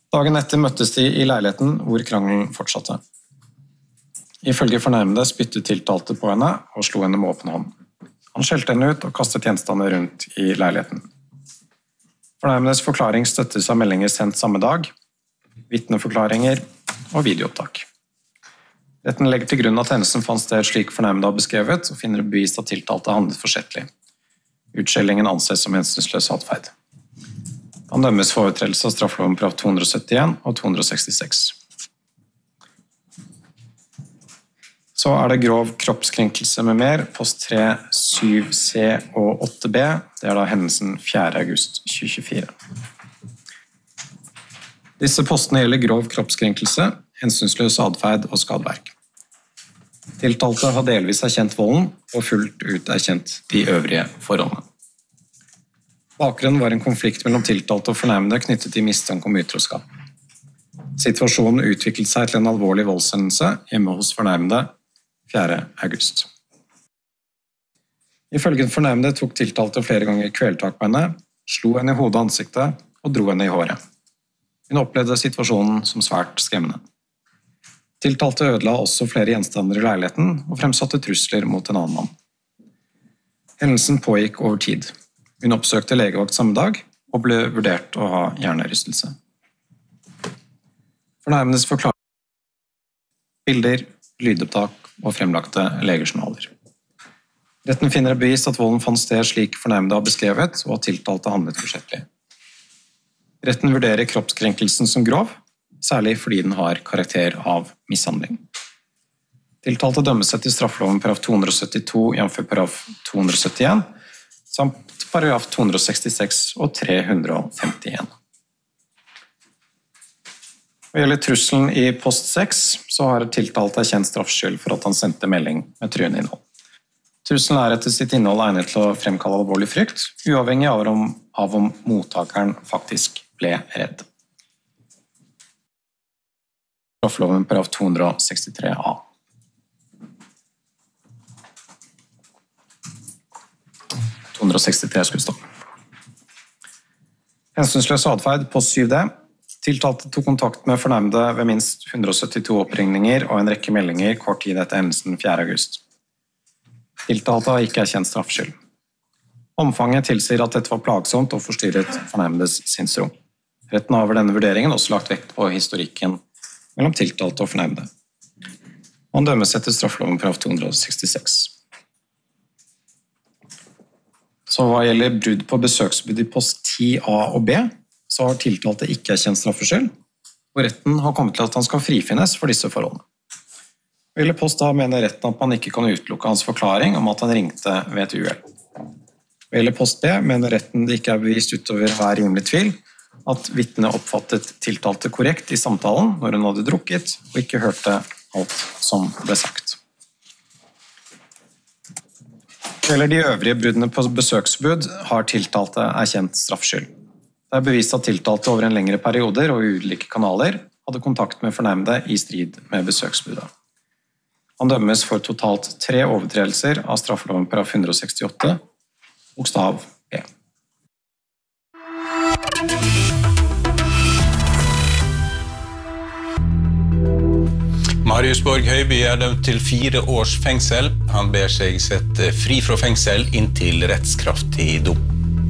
Dagen etter møttes de i leiligheten hvor krangelen fortsatte. Ifølge fornærmede spyttet tiltalte på henne og slo henne med åpen hånd. Han skjelte henne ut og kastet gjenstander rundt i leiligheten. Fornærmedes forklaring støttes av meldinger sendt samme dag, vitneforklaringer og videoopptak. Retten legger til grunn at hendelsen fant sted slik fornærmede har beskrevet, og finner det bevist at tiltalte handlet forsettlig. Utskjellingen anses som hensynsløs atferd. Han dømmes for overtredelse av straffeloven paragraf 271 og 266. Så det grov kroppskrenkelse med mer, post 3, 7C og 8B. Det da hendelsen 4. august 2024. Disse postene gjelder grov kroppskrenkelse, hensynsløs atferd og skadeverk. Tiltalte har delvis erkjent volden og fullt ut erkjent de øvrige forholdene. Bakgrunnen var en konflikt mellom tiltalte og fornærmede knyttet til mistanke om utroskap. Situasjonen utviklet seg til en alvorlig voldshendelse hjemme hos fornærmede 4. august. Ifølge fornærmede tok tiltalte flere ganger kvelertak på henne, slo henne i hodet og ansiktet og dro henne i håret. Hun opplevde situasjonen som svært skremmende. Tiltalte ødela også flere gjenstander i leiligheten og fremsatte trusler mot en annen mann. Hendelsen pågikk over tid. Hun oppsøkte legevakt samme dag og ble vurdert å ha hjernerystelse. Fornærmedes forklaring, bilder, lydopptak og fremlagte legejournaler. Retten finner det bevist at volden fant sted slik fornærmede har beskrevet, og at tiltalte handlet forsettlig. Retten vurderer kroppskrenkelsen som grov, særlig fordi den har karakter av mishandling. Tiltalte dømmes etter straffeloven paragraf 272 jf. Paragraf 271, samt paragraf 266 og 351. Hva gjelder trusselen i post 6, så har tiltalt erkjent straffskyld for at han sendte melding med truende innhold. Trusselen etter sitt innhold egnet til å fremkalle alvorlig frykt, uavhengig av om mottakeren faktisk ble redd. Straffeloven paragraf 263a. skulle stå. Hensynsløs atferd, post 7D. Tiltalte tok kontakt med fornærmede ved minst 172 oppringninger og en rekke meldinger kort tid etter hendelsen 4. august. Tiltalte har ikke erkjent straffskyld. Omfanget tilsier at dette var plagsomt og forstyrret fornærmedes sinnsro. Retten har ved denne vurderingen også lagt vekt på historikken mellom tiltalte og fornærmede. Han dømmes etter straffeloven paragraf 266. Så hva gjelder brudd på besøksforbud i post 10a og b, så har tiltalte ikke erkjent straffskyld, og retten har kommet til at han skal frifinnes for disse forholdene. Hva gjelder post a mener retten at man ikke kan utelukke hans forklaring om at han ringte ved et uhell. Hva gjelder post b mener retten det ikke er bevist utover hver rimelig tvil at vitnet oppfattet tiltalte korrekt i samtalen når hun hadde drukket og ikke hørte alt som ble sagt. Eller de øvrige bruddene på besøksforbud har tiltalte erkjent straffskyld. Det er bevist at tiltalte over en lengre perioder og i ulike kanaler hadde kontakt med fornærmede i strid med besøksforbudet. Han dømmes for totalt 3 overtredelser av straffeloven paragraf 168, bokstav B. Marius Borg Høiby er dømt til 4 års fengsel. Han ber seg sette fri fra fengsel inntil rettskraftig dom.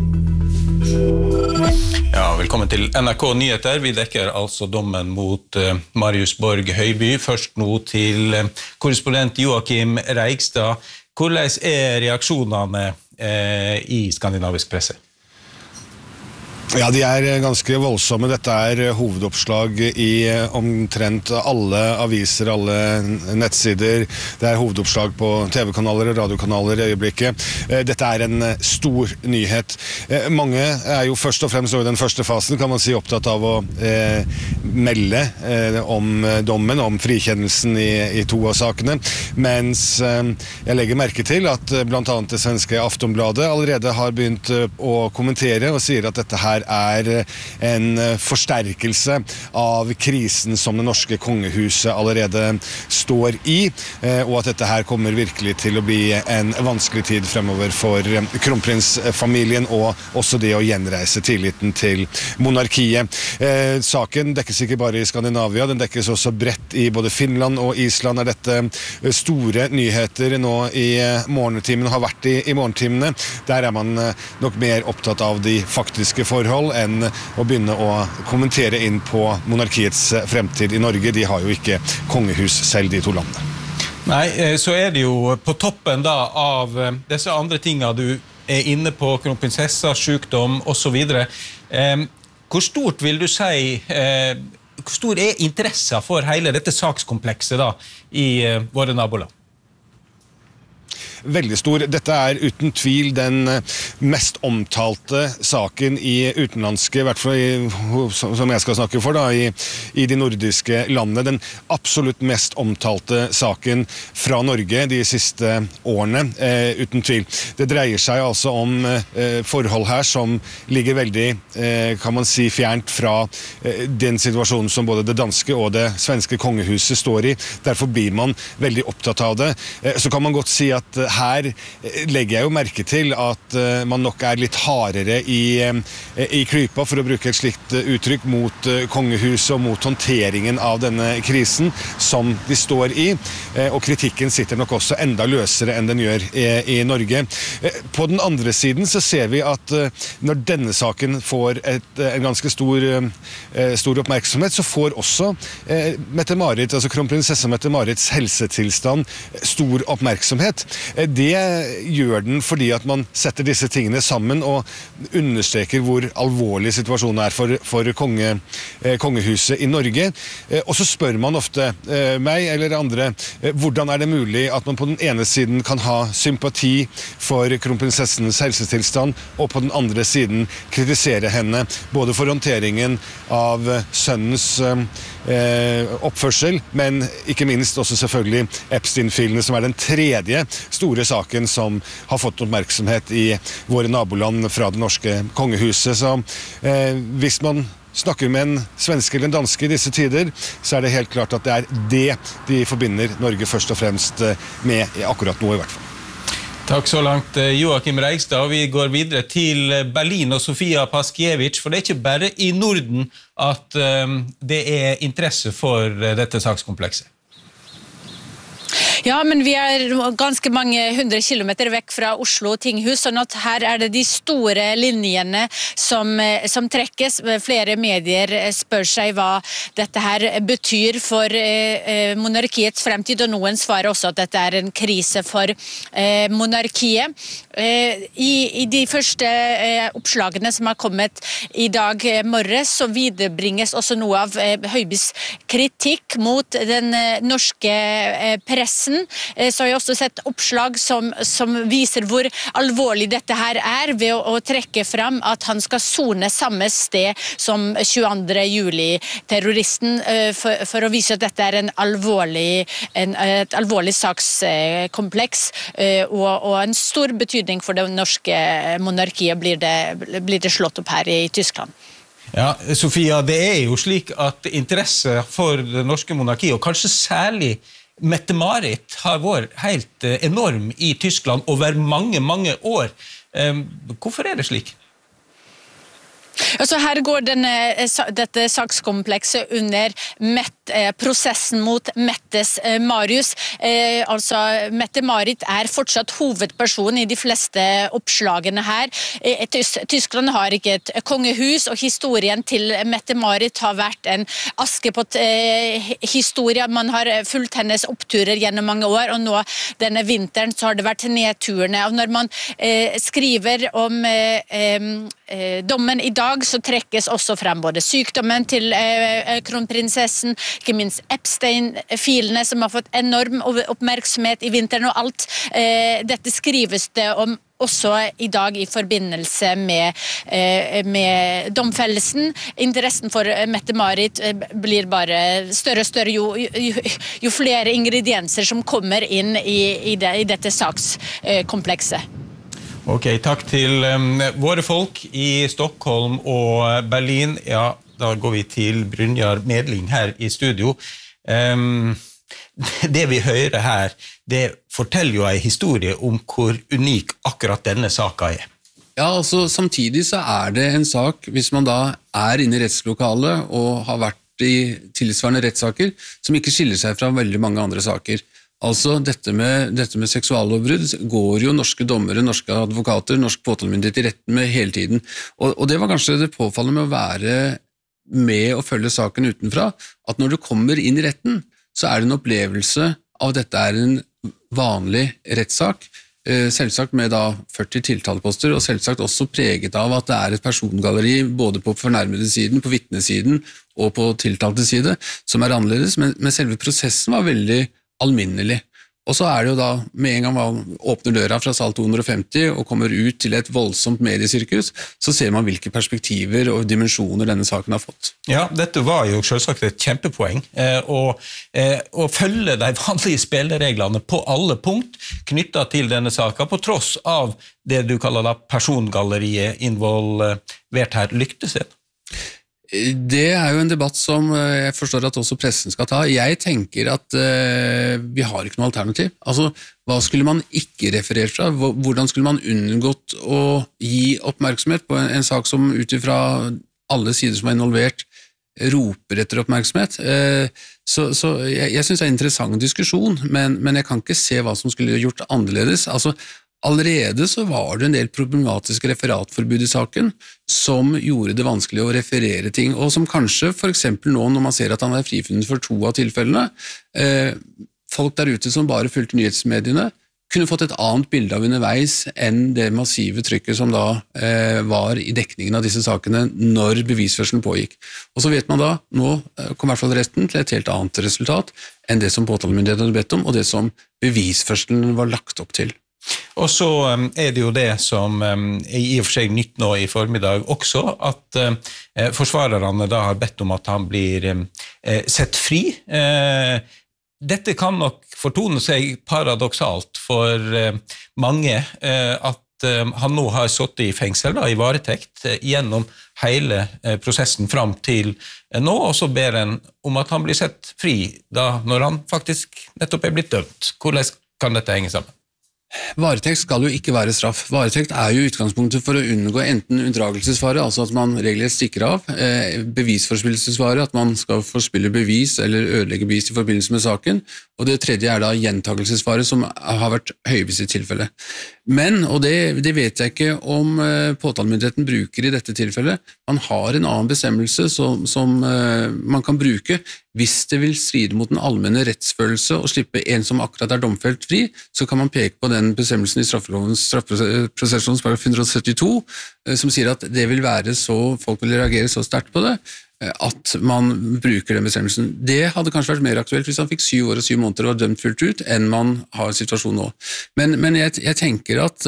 Ja, velkommen til NRK Nyheter. Vi dekker altså dommen mot Marius Borg Høiby. Først nå til korrespondent Joakim Reigstad. Hvordan er reaksjonene i skandinavisk presse? Ja, de er ganske voldsomme. Dette er hovedoppslag i omtrent alle aviser, alle nettsider. Det er hovedoppslag på TV-kanaler og radiokanaler i øyeblikket. Dette er en stor nyhet. Mange er jo først og fremst i den første fasen, kan man si, opptatt av å melde om dommen, om frikjennelsen i 2 av sakene, mens jeg legger merke til at blant annet det svenske Aftonbladet allerede har begynt å kommentere og sier at dette her her en forsterkelse av krisen som det norske kongehuset allerede står i, og at dette her kommer virkelig til å bli en vanskelig tid fremover for kronprinsfamilien, og også det å gjenreise tilliten til monarkiet. Saken dekkes ikke bare i Skandinavia, den dekkes også bredt i både Finland og Island. Dette store nyheter nå i morgentimene, har vært i morgentimene. Der man nok mer opptatt av de faktiske forhold enn å begynne å kommentere inn på monarkiets fremtid i Norge. De har jo ikke kongehus selv, de to landene. Nei, så det jo på toppen da av disse andre tingene du inne på, kronprinsessa, sykdom og så videre. Hvor stort vil du si, hvor stor interesse for hele dette sakskomplekset da i våre naboland? Veldig stor. Dette uten tvil den mest omtalte saken i utenlandske, i hvert fall som jeg skal snakke for da, i de nordiske landene. Den absolutt mest omtalte saken fra Norge de siste årene, uten tvil. Det dreier seg altså om forhold her som ligger veldig, kan man si, fjernt fra den situasjonen som både det danske og det svenske kongehuset står i. Derfor blir man veldig opptatt av det. Så kan man godt si at her legger jeg jo merke til at man nok litt hardere i klypa, for å bruke et slikt uttrykk, mot kongehuset og mot håndteringen av denne krisen som de står i. Og kritikken sitter nok også enda løsere enn den gjør i Norge. På den andre siden så ser vi at når denne saken får en ganske stor oppmerksomhet, så får også Mette-Marit, altså kronprinsesse Mette-Marits helsetilstand stor oppmerksomhet. Det gjør den fordi at man setter disse tingene sammen og understreker hvor alvorlig situasjonen for kongehuset i Norge. Og så spør man ofte meg eller andre, hvordan det mulig at man på den ene siden kan ha sympati for kronprinsessens helsetilstand, og på den andre siden kritisere henne, både for håndteringen av sønnens oppførsel, men ikke minst også selvfølgelig Epstein-filene, som den tredje store saken som har fått oppmerksomhet i våre naboland fra det norske kongehuset. Så hvis man snakker med en svenske eller en danske i disse tider, så det helt klart at det de forbinder Norge først og fremst med akkurat nå i hvert fall. Takk så langt, Joakim Reigstad. Vi går videre til Berlin og Sofia Paskiewicz, for det ikke bare i Norden at det interesse for dette sakskomplekset. Ja, men vi ganske mange 100 kilometer vekk fra Oslo tinghus, sånn at her det de store linjene som trekkes. Flere medier spør seg hva dette her betyr for monarkiets fremtid, og noen svarer også at dette en krise for monarkiet. I de første oppslagene som har kommet i dag morges, så viderebringes også noe av Høibys kritikk mot den norske pressen. Så har jeg også sett oppslag som viser hvor alvorlig dette her ved å trekke fram at han skal sone samme sted som 22. juli-terroristen, for å vise at dette et alvorlig sakskompleks og en stor betydning for det norske monarkiet blir det slått opp her i Tyskland. Ja, Sofia, det jo slik at interesse for det norske monarkiet, og kanskje særlig Mette-Marit, har vært helt enorm i Tyskland over mange, mange år. Hvorfor det slik? Altså her går dette sakskomplekset under prosessen mot Mettes Marius. Altså Mette-Marit fortsatt hovedperson i de fleste oppslagene her. Tyskland har ikke et kongehus, og historien til Mette-Marit har vært en Askepott-historie. Man har fulgt hennes oppturer gjennom mange år, og nå denne vinteren så har det vært nedturene. Og når man skriver om dommen i dag, så trekkes også frem både sykdommen til kronprinsessen, ikke minst Epstein-filene som har fått enorm oppmerksomhet i vinteren, og alt dette skrives det om også i dag i forbindelse med domfellelsen. Interessen for Mette-Marit blir bare større og større jo flere ingredienser som kommer inn i dette sakskomplekset. Ok, takk til våre folk i Stockholm og Berlin. Ja, da går vi til Brynjar Medling her i studio. Det vi hører her, det forteller jo en historie om hvor unik akkurat denne saken er. Ja, altså samtidig så det en sak, hvis man da inne i rettslokalet og har vært i tilsvarende rettssaker, som ikke skiller seg fra veldig mange andre saker. Altså dette med seksuallovbrudd går jo norske dommere, norske advokater, norsk påtalemyndighet i retten med hele tiden. Og det var kanskje det påfallende med å være med og følge saken utenfra, at når du kommer inn i retten, så det en opplevelse av at dette en vanlig rettssak, selvsagt med da 40 tiltaleposter, og selvsagt også preget av at det et persongalleri både på fornærmede siden, på vittnesiden og på tiltalte side, som annerledes, men selve prosessen var veldig alminnelig. Og så det jo da, med en gang man åpner døra fra sal 250 og kommer ut til et voldsomt mediesirkus, så ser man hvilke perspektiver og dimensjoner denne saken har fått. Ja, dette var jo selvsagt et kjempepoeng, å følge de vanlige spillereglene på alle punkt knyttet til denne saken, på tross av det du kaller da persongalleriet involvert her. Lyktes det? Det jo en debatt som jeg forstår at også pressen skal ta. Jeg tenker at vi har ikke noe alternativ. Altså, hva skulle man ikke referere fra? Hvordan skulle man unngått å gi oppmerksomhet på en sak som utifra alle sider som involvert roper etter oppmerksomhet? Så jeg synes det en interessant diskusjon, men jeg kan ikke se hva som skulle gjort annerledes. Altså, allerede så var det en del problematiske referatforbud i saken som gjorde det vanskelig å referere ting, og som kanskje for eksempel nå når man ser at han frifunnet for 2 av tilfellene, folk der ute som bare fulgte nyhetsmediene, kunne fått et annet bilde av underveis enn det massive trykket som da var i dekningen av disse sakene når bevisførselen pågikk. Og så vet man da, nå kom i hvert fall retten til et helt annet resultat enn det som påtalemyndigheten hadde bedt om, og det som bevisførselen var lagt opp til. Og så det jo det som i og for seg nytt nå i formiddag også, at forsvarerne da har bedt om at han blir sett fri. Dette kan nok fortone seg paradoksalt for mange, at han nå har sittet i fengsel, da, i varetekt, gjennom hele prosessen fram til nå, og så ber han om at han blir sett fri da, når han faktisk nettopp blitt dømt. Hvordan kan dette henge sammen? Varetekt skal jo ikke være straff. Varetekt jo utgangspunktet for å unngå enten unndragelsesfare, altså at man regelrett stikker av, bevisforspillelsesfare, at man skal forspille bevis eller ødelegge bevis i forbindelse med saken, og det tredje da gjentagelsesfare, som har vært høyvis i tilfelle. Men, og det vet jeg ikke om påtalemyndigheten bruker i dette tilfellet, man har en annen bestemmelse som man kan bruke hvis det vil stride mot den allmenne rettsfølelse og slippe en som akkurat domfelt fri, så kan man peke på den bestemmelsen i straffeprosesslovens paragraf 172, som sier at det vil være så, folk vil reagere så sterkt på det, at man bruker den bestemmelsen. Det hadde kanskje vært mer aktuelt hvis han fikk 7 år og 7 måneder og var dømt fullt ut, enn man har situasjonen nå. Men jeg tenker at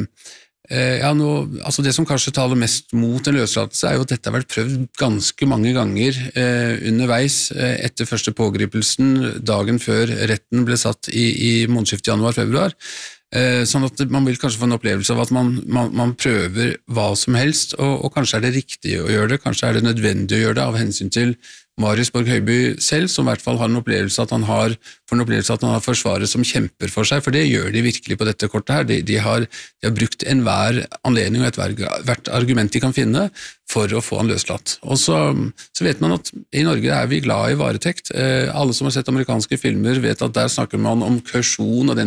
altså det som kanskje taler mest mot en løslatelse jo at dette har vært prøvd ganske mange ganger underveis etter første pågripelsen dagen før retten ble satt i månedsskiftet januar-februar, sånn at man vil kanskje få en opplevelse av at man prøver hva som helst, og kanskje det riktig å gjøre det, kanskje det nødvendig å gjøre det av hensyn til Marius Borg Høiby selv, som i hvert fall har en opplevelse at han har forsvaret som kjemper for seg, for det gjør de virkelig på dette kortet her. De har brukt enhver anledning og hvert argument de kan finne for å få han løslatt. Og så vet man at i Norge vi glad i varetekt. Alle som har sett amerikanske filmer vet at der snakker man om kausjon og den